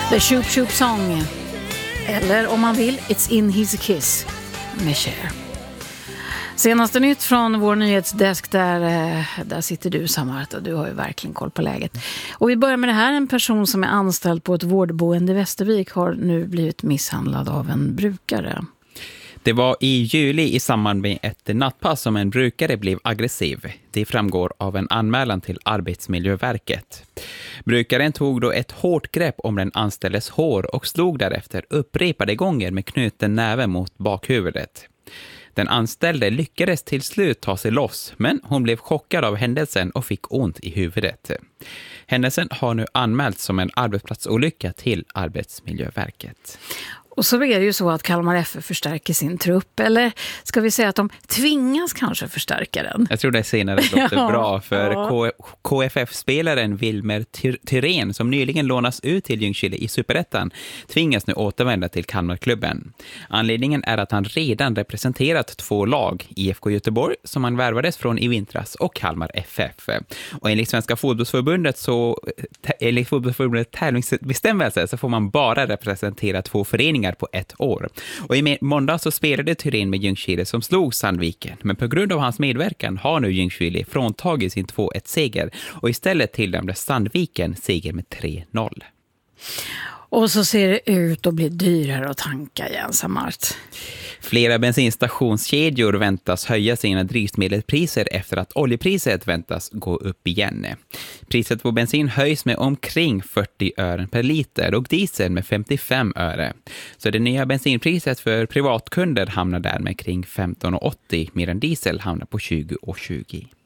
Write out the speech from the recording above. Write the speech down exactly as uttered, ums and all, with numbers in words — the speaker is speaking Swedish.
The Shoop Shoop Song. Eller om man vill, It's in his kiss med Cher. Senaste nytt från vår nyhetsdesk, där, där sitter du, Samarta. Du har ju verkligen koll på läget. Och vi börjar med det här. En person som är anställd på ett vårdboende i Västervik har nu blivit misshandlad av en brukare. Det var i juli i samband med ett nattpass som en brukare blev aggressiv. Det framgår av en anmälan till Arbetsmiljöverket. Brukaren tog då ett hårt grepp om den anställdes hår och slog därefter upprepade gånger med knuten näve mot bakhuvudet. Den anställde lyckades till slut ta sig loss, men hon blev chockad av händelsen och fick ont i huvudet. Händelsen har nu anmälts som en arbetsplatsolycka till Arbetsmiljöverket. Och så är det ju så att Kalmar F F förstärker sin trupp. Eller ska vi säga att de tvingas kanske förstärka den? Jag tror det senare låter ja, bra, för ja. K F F-spelaren Wilmer Thyrén, som nyligen lånas ut till Ljungskile i Superettan, tvingas nu återvända till Kalmarklubben. Anledningen är att han redan representerat två lag, I F K Göteborg som han värvades från i vintras och Kalmar F F. Och enligt Svenska fotbollsförbundet så enligt fotbollsförbundets tävlingsbestämmelser så får man bara representera två föreningar på ett år. Och i måndag så spelade Thyrén med Ljungskile som slog Sandviken. Men på grund av hans medverkan har nu Ljungskile fråntagit sin två ett seger och istället tilldömde Sandviken seger med tre noll. Och så ser det ut att bli dyrare att tanka igen, Samart. Flera bensinstationskedjor väntas höja sina drivmedelspriser efter att oljepriset väntas gå upp igen. Priset på bensin höjs med omkring fyrtio öre per liter och diesel med femtiofem öre. Så det nya bensinpriset för privatkunder hamnar där med kring femton åttio medan diesel hamnar på tjugo tjugo.